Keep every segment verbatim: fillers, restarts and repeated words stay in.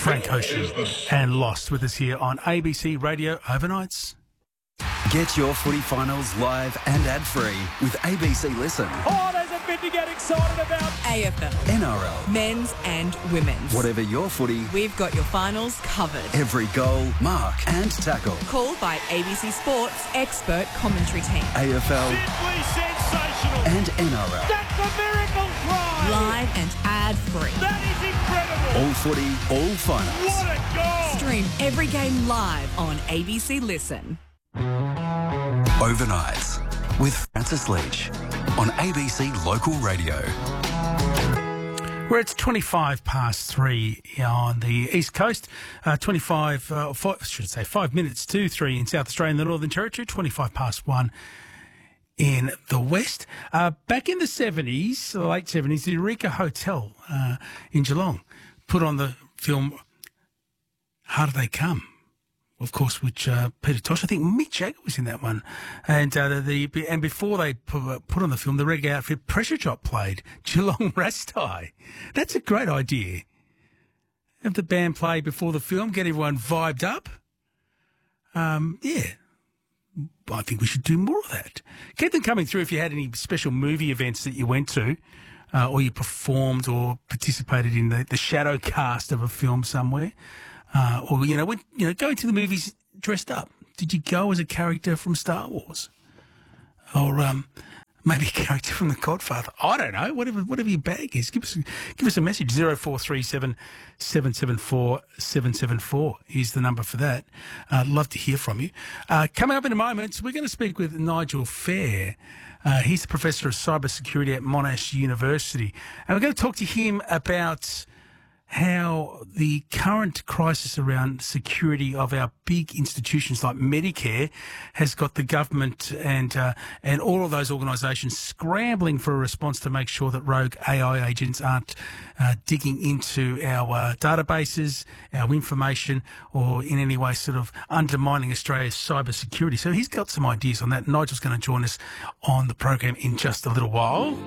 Frank Ocean and Lost with us here on A B C Radio Overnights. Get your footy finals live and ad-free with A B C Listen. Oh, there's a bit to get excited about. A F L. N R L. Men's and women's. Whatever your footy, We've got your finals covered. every goal, mark and tackle. Called by A B C Sports expert commentary team. A F L Simply sensational. and N R L. That's a miracle try. Live and ad-free. That is incredible. All footy, all finals. What a goal. Stream every game live on A B C Listen. Overnights with Francis Leach on A B C Local Radio. Where it's twenty-five past three on the East Coast, uh, twenty-five, uh, five, I should say five minutes to three in South Australia and the Northern Territory, twenty-five past one in the West. Uh, back in the seventies, the late seventies, the Eureka Hotel uh, in Geelong put on the film Harder They Come. Of course, which uh, Peter Tosh, I think Mick Jagger was in that one, and uh, the and before they put, put on the film, the reggae outfit Pressure Drop played Geelong Rastai. That's a great idea. Have the band play before the film, get everyone vibed up. Um, yeah, I think we should do more of that. Keep them coming through if you had any special movie events that you went to, uh, or you performed or participated in the, the shadow cast of a film somewhere. Uh, or, you know, when, you know, going to the movies dressed up. Did you go as a character from Star Wars? Or um, maybe a character from The Godfather? I don't know. Whatever whatever your bag is. Give us, give us a message. zero four three seven, seven seven four, seven seven four is the number for that. I'd love to hear from you. Uh, coming up in a moment, we're going to speak with Nigel Fair. Uh, he's the Professor of Cybersecurity at Monash University. And we're going to talk to him about how the current crisis around security of our big institutions like Medicare has got the government and uh, and all of those organisations scrambling for a response to make sure that rogue A I agents aren't uh, digging into our uh, databases, our information, or in any way sort of undermining Australia's cyber security. So he's got some ideas on that. Nigel's going to join us on the program in just a little while.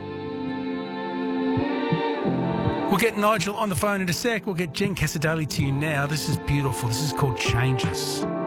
We'll get Nigel on the phone in a sec. We'll get Jen Casadali to you now. This is beautiful. This is called Changes.